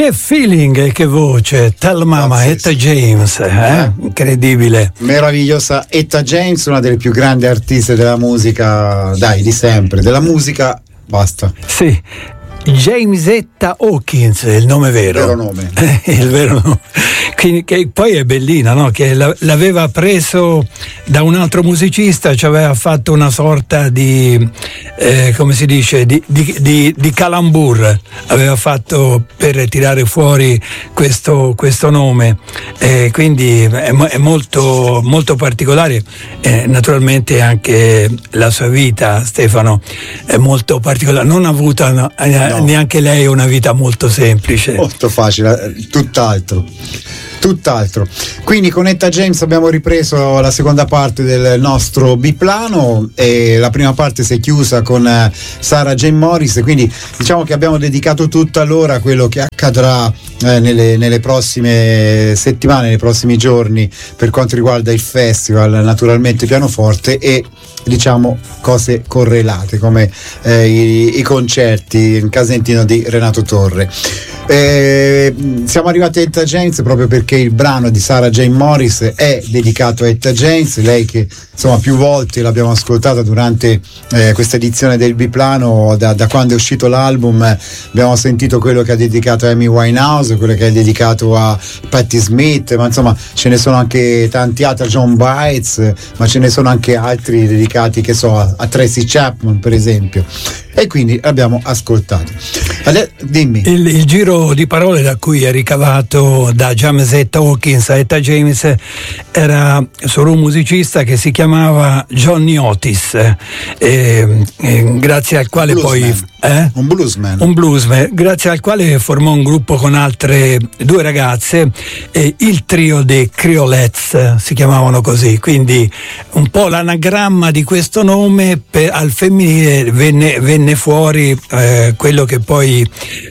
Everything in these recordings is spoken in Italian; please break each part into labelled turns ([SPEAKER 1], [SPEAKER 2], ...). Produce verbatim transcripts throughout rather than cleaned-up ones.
[SPEAKER 1] Che feeling e che voce, Tell Mama, Etta James, eh? Incredibile.
[SPEAKER 2] Meravigliosa Etta James, una delle più grandi artiste della musica, dai, di sempre, della musica, basta.
[SPEAKER 1] Sì. Jamesetta Hawkins è il nome vero.
[SPEAKER 2] Il vero nome.
[SPEAKER 1] il vero nome. Che, che poi è bellina, no? Che l'aveva preso da un altro musicista, ci aveva fatto una sorta di, eh, come si dice, di, di, di, di calambur, aveva fatto per tirare fuori questo, questo nome. Eh, quindi è, è molto, molto particolare. Eh, naturalmente anche la sua vita, Stefano, è molto particolare. Non ha avuto no, no. neanche lei una vita molto semplice.
[SPEAKER 2] Molto facile, tutt'altro. Tutt'altro. Quindi con Etta James abbiamo ripreso la seconda parte del nostro biplano e la prima parte si è chiusa con Sarah Jane Morris, quindi diciamo che abbiamo dedicato tutta l'ora a quello che accadrà eh, nelle, nelle prossime settimane, nei prossimi giorni per quanto riguarda il festival, naturalmente pianoforte e diciamo cose correlate come eh, i, i concerti in Casentino di Renato Torre. Eh, siamo arrivati a Etta James proprio perché il brano di Sarah Jane Morris è dedicato a Etta James, lei che insomma più volte l'abbiamo ascoltata durante eh, questa edizione del biplano, da, da quando è uscito l'album abbiamo sentito quello che ha dedicato a Amy Winehouse, quello che ha dedicato a Patti Smith, ma insomma ce ne sono anche tanti altri, a John Baez, ma ce ne sono anche altri dedicati, che so, a, a Tracy Chapman per esempio, e quindi l'abbiamo ascoltato. Allora, dimmi.
[SPEAKER 1] Il, il giro di parole da cui è ricavato da Jamesetta Hawkins a Etta James era solo un musicista che si chiamava Johnny Otis, eh, eh, grazie al quale
[SPEAKER 2] bluesman.
[SPEAKER 1] poi eh?
[SPEAKER 2] un bluesman
[SPEAKER 1] un bluesman grazie al quale formò un gruppo con altre due ragazze, eh, il trio dei Creolettes si chiamavano così, quindi un po' l'anagramma di questo nome per, al femminile venne, venne fuori eh, quello che poi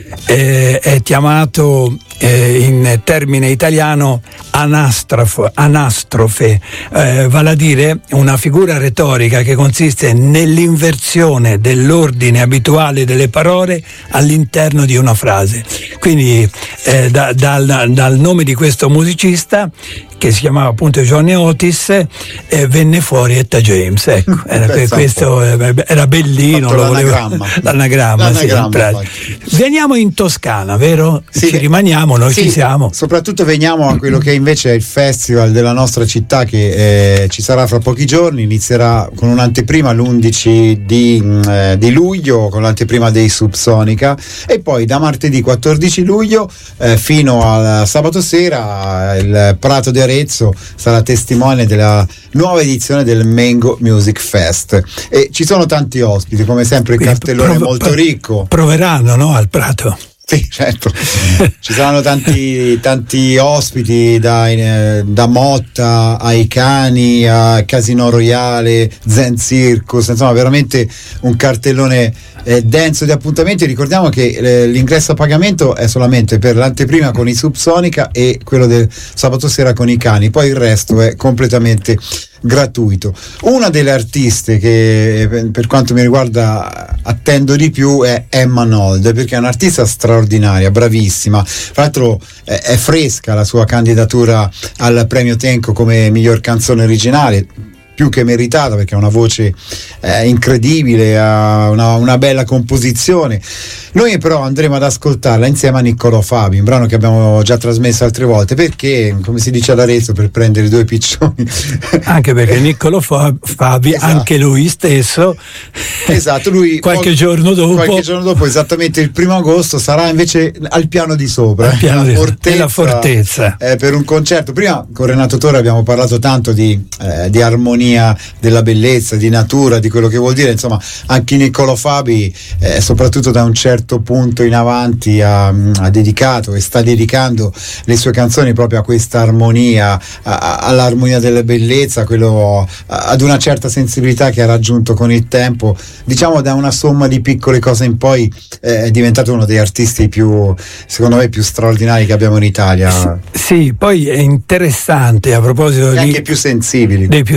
[SPEAKER 1] eh, è chiamato eh, in termine italiano anastrofe, anastrofe eh, vale a dire una figura retorica che consiste nell'inversione dell'ordine abituale delle parole all'interno di una frase. Quindi eh, da, dal, dal nome di questo musicista, che si chiamava appunto Johnny Otis, eh, venne fuori Etta James, ecco. Era, questo eh, era bellino, lo
[SPEAKER 2] l'anagramma.
[SPEAKER 1] voleva, l'anagramma,
[SPEAKER 2] l'anagramma
[SPEAKER 1] sì, veniamo in Toscana, vero?
[SPEAKER 2] Sì,
[SPEAKER 1] ci rimaniamo, noi
[SPEAKER 2] sì,
[SPEAKER 1] ci siamo.
[SPEAKER 2] Soprattutto veniamo a quello che invece è il festival della nostra città, che eh, ci sarà fra pochi giorni, inizierà con un'anteprima l'undici di, eh, di luglio, con l'anteprima dei Subsonica, e poi da martedì quattordici luglio eh, fino al sabato sera il Prato di Arezzo sarà testimone della nuova edizione del Mango Music Fest e ci sono tanti ospiti, come sempre il
[SPEAKER 1] Quindi
[SPEAKER 2] cartellone
[SPEAKER 1] prov-
[SPEAKER 2] molto ricco.
[SPEAKER 1] Proveranno, no, al Prato?
[SPEAKER 2] Sì, certo. Ci saranno tanti, tanti ospiti, da, eh, da Motta ai Cani a Casino Royale, Zen Circus, insomma veramente un cartellone eh, denso di appuntamenti. Ricordiamo che eh, l'ingresso a pagamento è solamente per l'anteprima con i Subsonica e quello del sabato sera con i Cani, poi il resto è completamente gratuito. Una delle artiste che per quanto mi riguarda attendo di più è Emma Nold, perché è un'artista straordinaria, bravissima, tra l'altro è, è fresca la sua candidatura al premio Tenco come miglior canzone originale, più che meritata perché ha una voce eh, incredibile, ha una, una bella composizione. Noi però andremo ad ascoltarla insieme a Niccolò Fabi, un brano che abbiamo già trasmesso altre volte, perché come si dice ad Arezzo, per prendere due piccioni,
[SPEAKER 1] anche perché Niccolò Fabi, esatto, anche lui stesso,
[SPEAKER 2] esatto, lui
[SPEAKER 1] qualche giorno dopo
[SPEAKER 2] qualche giorno dopo, esattamente il primo agosto, sarà invece al piano di sopra,
[SPEAKER 1] al piano di
[SPEAKER 2] fortezza,
[SPEAKER 1] della fortezza
[SPEAKER 2] eh, per un concerto. Prima con Renato Torre abbiamo parlato tanto di, eh, di armonia, della bellezza, di natura, di quello che vuol dire, insomma anche Niccolò Fabi eh, soprattutto da un certo punto in avanti ha, ha dedicato e sta dedicando le sue canzoni proprio a questa armonia, a, a, all'armonia della bellezza, quello, a, ad una certa sensibilità che ha raggiunto con il tempo, diciamo da una somma di piccole cose in poi eh, è diventato uno degli artisti più, secondo me, più straordinari che abbiamo in Italia.
[SPEAKER 1] Sì, poi è interessante a proposito
[SPEAKER 2] e
[SPEAKER 1] di,
[SPEAKER 2] anche più sensibili
[SPEAKER 1] dei più sensibili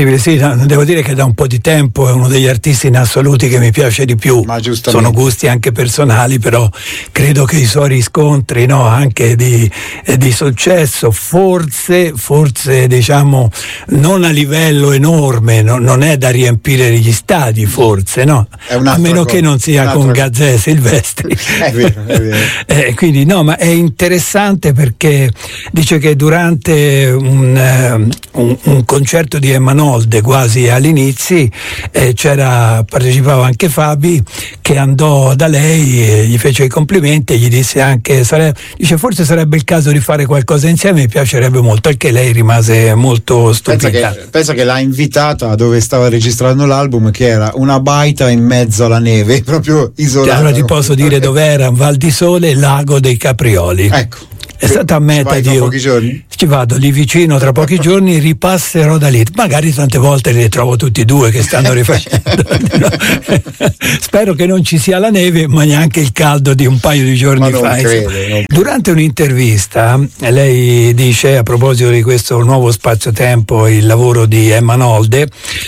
[SPEAKER 1] possibile, sì, devo dire che da un po' di tempo è uno degli artisti in assoluti che mi piace di più.
[SPEAKER 2] Ma
[SPEAKER 1] sono gusti anche personali, però credo che i suoi riscontri, no, anche di, eh, di successo, forse, forse diciamo non a livello enorme, no, non è da riempire gli stadi, forse, no? A meno cosa, che non sia con Gazzè e Silvestri.
[SPEAKER 2] È vero, è vero.
[SPEAKER 1] eh, quindi no, ma è interessante perché dice che durante un, un, un concerto di Emma Nolde, quasi all'inizio, eh, c'era, partecipava anche Fabi, che andò da lei e gli fece i complimenti e gli disse anche, sare, dice forse sarebbe il caso di fare qualcosa insieme, mi piacerebbe molto, anche lei rimase molto stupita.
[SPEAKER 2] Pensa che, pensa che l'ha invitata dove stava registrando l'album, che era una baita in mezzo alla neve, proprio isolata.
[SPEAKER 1] Allora ti posso dire dov'era, Val di Sole, Lago dei Caprioli.
[SPEAKER 2] Ecco.
[SPEAKER 1] È stata a meta
[SPEAKER 2] di.
[SPEAKER 1] Tra
[SPEAKER 2] pochi giorni?
[SPEAKER 1] Ci vado lì vicino tra pochi giorni, ripasserò da lì. Magari tante volte li trovo tutti e due che stanno rifacendo. No? Spero che non ci sia la neve, ma neanche il caldo di un paio di giorni fa.
[SPEAKER 2] Crede,
[SPEAKER 1] Durante un'intervista, lei dice, a proposito di questo nuovo spazio-tempo, il lavoro di Emma Nolde,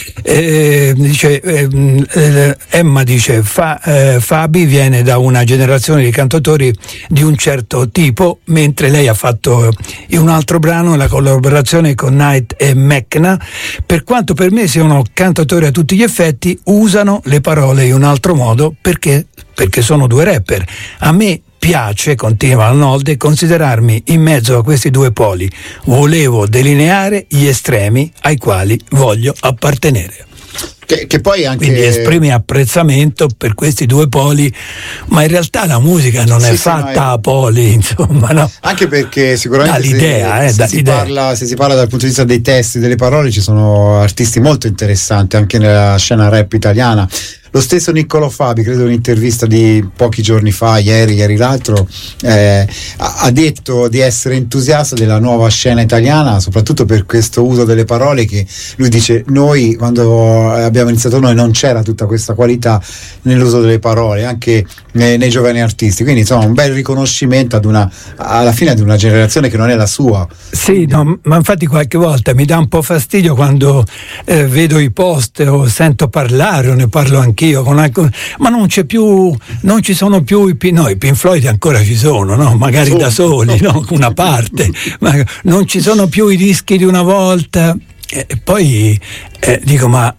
[SPEAKER 1] eh, dice, eh, Emma dice, fa, eh, Fabi viene da una generazione di cantautori di un certo tipo, mentre lei ha fatto in un altro brano la collaborazione con Knight e Mecna. Per quanto per me siano cantautori a tutti gli effetti, usano le parole in un altro modo perché, perché sono due rapper. A me piace, continua Nolde, considerarmi in mezzo a questi due poli. Volevo delineare gli estremi ai quali voglio appartenere.
[SPEAKER 2] Che, che poi anche...
[SPEAKER 1] Quindi esprime apprezzamento per questi due poli, ma in realtà la musica non sì, è fatta sì, no, è... a poli, insomma, no?
[SPEAKER 2] Anche perché sicuramente
[SPEAKER 1] dall'idea,
[SPEAKER 2] se,
[SPEAKER 1] eh,
[SPEAKER 2] se,
[SPEAKER 1] dall'idea.
[SPEAKER 2] Si parla, se si parla dal punto di vista dei testi, delle parole, ci sono artisti molto interessanti anche nella scena rap italiana. Lo stesso Niccolò Fabi, credo in un'intervista di pochi giorni fa, ieri, ieri l'altro, eh, ha detto di essere entusiasta della nuova scena italiana, soprattutto per questo uso delle parole, che lui dice, noi quando abbiamo iniziato noi non c'era tutta questa qualità nell'uso delle parole, anche nei, nei giovani artisti, quindi insomma un bel riconoscimento ad una, alla fine ad una generazione che non è la sua.
[SPEAKER 1] Sì, no, ma infatti qualche volta mi dà un po' fastidio quando eh, vedo i post o sento parlare o ne parlo anche io con alcun... ma non c'è più, non ci sono più i Pink, no, i Pink Floyd ancora ci sono, no? Magari da soli, no? Una parte, ma non ci sono più i dischi di una volta, e poi eh, dico ma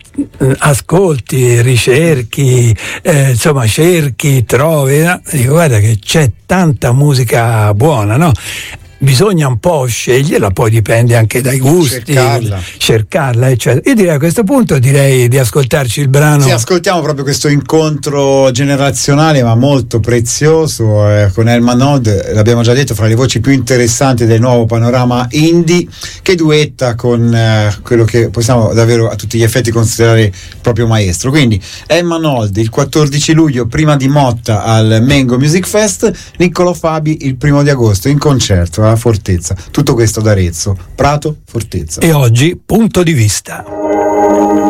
[SPEAKER 1] ascolti, ricerchi, eh, insomma cerchi, trovi, no? Dico guarda che c'è tanta musica buona, no? Bisogna un po' sceglierla, poi dipende anche dai gusti, cercarla, cercarla eccetera. Io direi a questo punto direi di ascoltarci il brano.
[SPEAKER 2] Sì, ascoltiamo proprio questo incontro generazionale ma molto prezioso eh, con Emma Nolde, l'abbiamo già detto, fra le voci più interessanti del nuovo panorama indie, che duetta con eh, quello che possiamo davvero a tutti gli effetti considerare il proprio maestro. Quindi Emma Nolde il quattordici luglio prima di Motta al Mango Music Fest, Niccolò Fabi il primo di agosto in concerto Fortezza. Tutto questo ad Arezzo, Prato, Fortezza.
[SPEAKER 1] E oggi punto di vista.